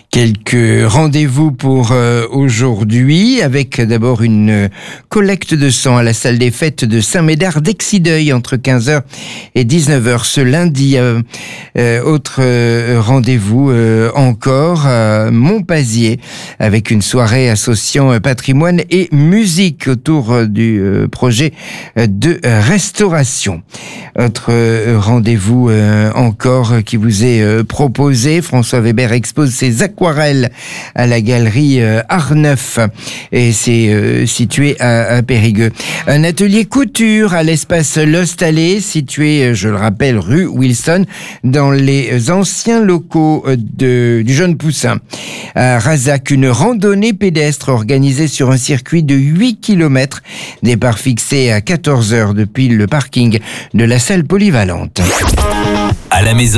Quelques rendez-vous pour aujourd'hui, avec d'abord une collecte de sang à la salle des fêtes de Saint-Médard d'Exideuil entre 15h et 19h ce lundi. Autre rendez-vous encore à Montpazier avec une soirée associant patrimoine et musique autour du projet de restauration. Autre rendez-vous encore qui vous est proposé. François Weber expose ses aquarelles à la galerie Art-Neuf et c'est situé à Périgueux. Un atelier couture à l'espace Lost Alley situé, je le rappelle, rue Wilson dans les anciens locaux du Jeune Poussin. À Razac, une randonnée pédestre organisée sur un circuit de 8 km, départ fixé à 14h depuis le parking de la salle polyvalente. À la maison.